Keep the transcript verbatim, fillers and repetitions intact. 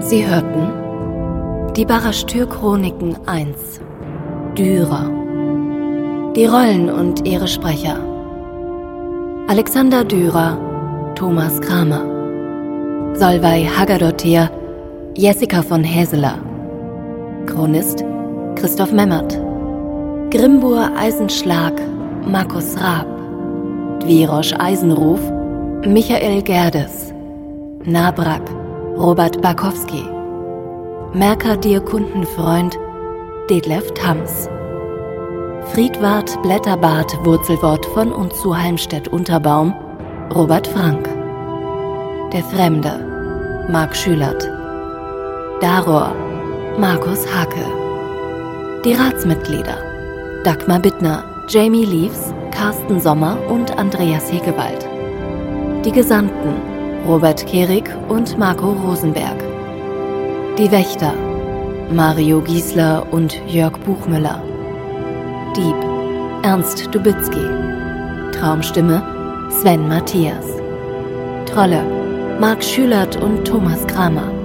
Sie hörten die Barashtür-Chroniken eins, Dürer. Die Rollen und ihre Sprecher: Alexander Dürer, Thomas Kramer. Solveig Haggadottir, Jessica von Häseler. Chronist: Christoph Memmert. Grimbur Eisenschlag, Markus Raab. Dwirosch Eisenruf, Michael Gerdes. Nabrak, Robert Barkowski. Mercadir Kundenfreund, Detlef Thams. Friedwart Blätterbart Wurzelwort von und zu Halmstedt-Unterbaum, Robert Frank. Der Fremde, Marc Schülert. Daror, Markus Hake. Die Ratsmitglieder: Dagmar Bittner, Jamie Leaves, Carsten Sommer und Andreas Hegewald. Die Gesandten: Robert Kehrig und Marco Rosenberg. Die Wächter: Mario Giesler und Jörg Buchmüller. Dieb: Ernst Dubitzky. Traumstimme: Sven Matthias. Trolle: Marc Schülert und Thomas Kramer.